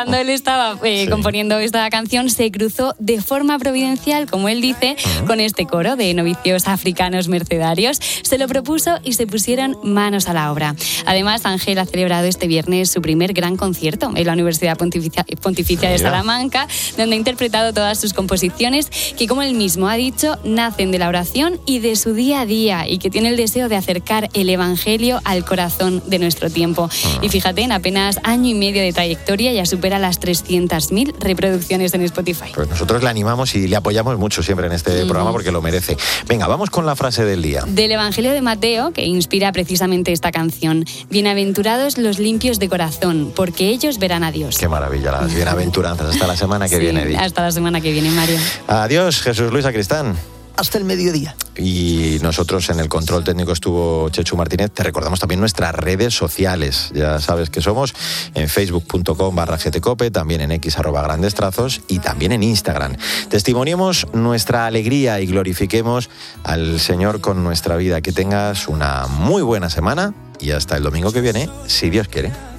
cuando él estaba componiendo esta canción, se cruzó de forma providencial, como él dice, con este coro de novicios africanos mercedarios. Se lo propuso y se pusieron manos a la obra. Además, Ángel ha celebrado este viernes su primer gran concierto en la Universidad Pontificia de Salamanca, donde ha interpretado todas sus composiciones que, como él mismo ha dicho, nacen de la oración y de su día a día, y que tiene el deseo de acercar el Evangelio al corazón de nuestro tiempo. Y fíjate, en apenas año y medio de trayectoria ya supera las 300.000 reproducciones en Spotify. Pues nosotros le animamos y le apoyamos mucho siempre en este programa porque lo merece. Venga, vamos con la frase del día. Del Evangelio de Mateo, que inspira precisamente esta canción. Bienaventurados los limpios de corazón, porque ellos verán a Dios. Qué maravilla, las bienaventuranzas. Hasta la semana que viene, Edith. Hasta la semana que viene, Mario. Adiós, Jesús Luis Sacristán. Hasta el mediodía. Y nosotros en el control técnico estuvo Chechu Martínez. Te recordamos también nuestras redes sociales. Ya sabes que somos en facebook.com/gtcope, también en x@grandestrazos y también en Instagram. Testimoniemos nuestra alegría y glorifiquemos al Señor con nuestra vida. Que tengas una muy buena semana y hasta el domingo que viene, si Dios quiere.